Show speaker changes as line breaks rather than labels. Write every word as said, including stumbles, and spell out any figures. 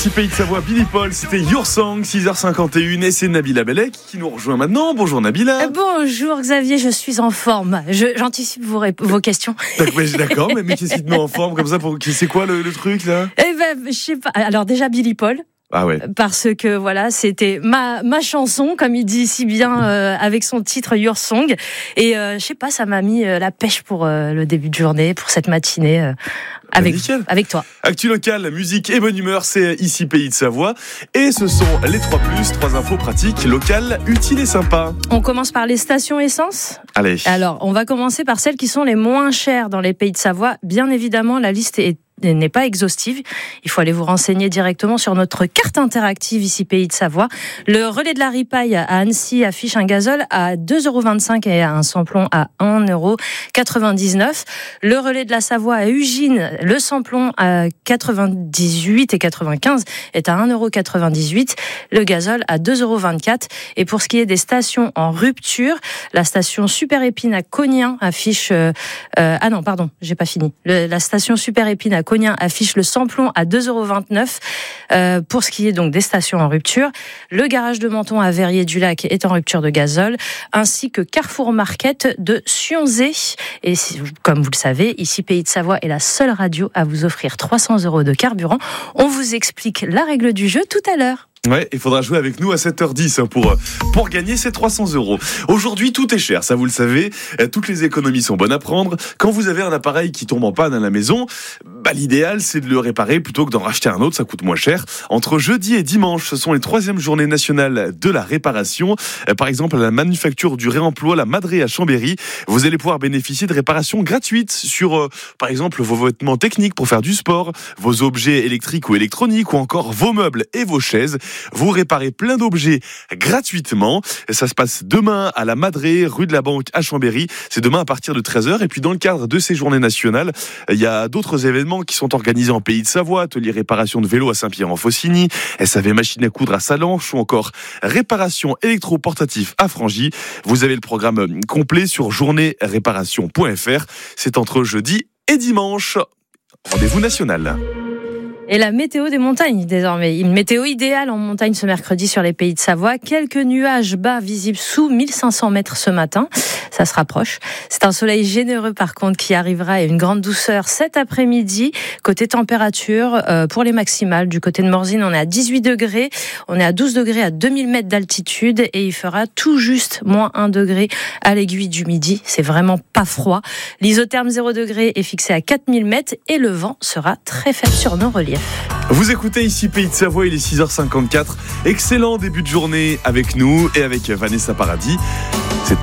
Ici Pays de Savoie, Billy Paul, c'était Your Song, six heures cinquante et une, et c'est Nabila Bellec qui nous rejoint maintenant. Bonjour Nabila.
Bonjour Xavier, je suis en forme. Je, j'anticipe vos, vos questions.
D'accord, mais, mais qu'est-ce qui te met en forme comme ça pour, c'est quoi le, le truc là?
Eh ben, je sais pas. Alors déjà Billy Paul.
Ah ouais.
Parce que voilà, c'était ma ma chanson, comme il dit si bien euh, avec son titre Your Song. Et euh, je sais pas, ça m'a mis euh, la pêche pour euh, le début de journée, pour cette matinée euh, avec avec toi.
Actu locale, musique et bonne humeur, c'est ici Pays de Savoie. Et ce sont les trois plus, trois infos pratiques, locales, utiles et sympas.
On commence par les stations essence.
Allez.
Alors, on va commencer par celles qui sont les moins chères dans les Pays de Savoie. Bien évidemment, la liste est n'est pas exhaustive. Il faut aller vous renseigner directement sur notre carte interactive ici Pays de Savoie. Le relais de la Ripaille à Annecy affiche un gazole à deux euros vingt-cinq et un samplon à un euro quatre-vingt-dix-neuf. Le relais de la Savoie à Ugine, le samplon à quatre-vingt-dix-huit et quatre-vingt-quinze est à un euro quatre-vingt-dix-huit. Le gazole à deux euros vingt-quatre. Et pour ce qui est des stations en rupture, la station Super Épine à Cognien affiche... Euh, euh, ah non, pardon, j'ai pas fini. Le, la station Super Épine à Cognien affiche le samplon à deux euros vingt-neuf. Euh, pour ce qui est donc des stations en rupture, le garage de Menton à Verrier-du-Lac est en rupture de gazole, ainsi que Carrefour Market de Sionzé. Et comme vous le savez, ici Pays de Savoie est la seule radio à vous offrir trois cents euros de carburant. On vous explique la règle du jeu tout à l'heure.
Ouais, il faudra jouer avec nous à sept heures dix pour, pour gagner ces trois cents euros. Aujourd'hui, tout est cher, ça vous le savez. Toutes les économies sont bonnes à prendre. Quand vous avez un appareil qui tombe en panne à la maison, bah, l'idéal, c'est de le réparer plutôt que d'en racheter un autre, ça coûte moins cher. Entre jeudi et dimanche, ce sont les troisième journées nationales de la réparation. Par exemple, à la manufacture du réemploi, la Madré à Chambéry, vous allez pouvoir bénéficier de réparations gratuites sur, euh, par exemple, vos vêtements techniques pour faire du sport, vos objets électriques ou électroniques, ou encore vos meubles et vos chaises. Vous réparez plein d'objets gratuitement. Ça se passe demain à la Madré, rue de la Banque à Chambéry. C'est demain à partir de treize heures. Et puis dans le cadre de ces journées nationales, il y a d'autres événements qui sont organisés en Pays de Savoie. Atelier réparation de vélo à Saint-Pierre-en-Faucigny, S A V machine à coudre à Salanches ou encore réparation électro-portatif à Frangy. Vous avez le programme complet sur journée réparation point f r. C'est entre jeudi et dimanche. Rendez-vous national.
Et la météo des montagnes, désormais. Une météo idéale en montagne ce mercredi sur les Pays de Savoie. Quelques nuages bas visibles sous mille cinq cents mètres ce matin. Ça se rapproche. C'est un soleil généreux, par contre, qui arrivera et une grande douceur cet après-midi. Côté température, euh, pour les maximales, du côté de Morzine, on est à dix-huit degrés. On est à douze degrés à deux mille mètres d'altitude et il fera tout juste moins un degré à l'aiguille du midi. C'est vraiment pas froid. L'isotherme zéro degré est fixé à quatre mille mètres et le vent sera très faible sur nos reliefs.
Vous écoutez ici Pays de Savoie, il est six heures cinquante-quatre. Excellent début de journée avec nous et avec Vanessa Paradis. C'est